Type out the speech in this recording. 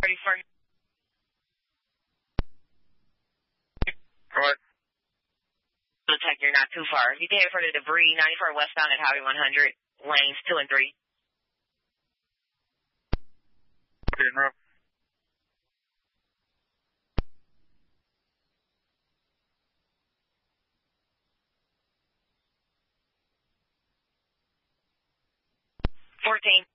34. What? Looks like you're not too far. You can head for the debris, 94 westbound at Highway 100, lanes 2 and 3. Okay, no. 14.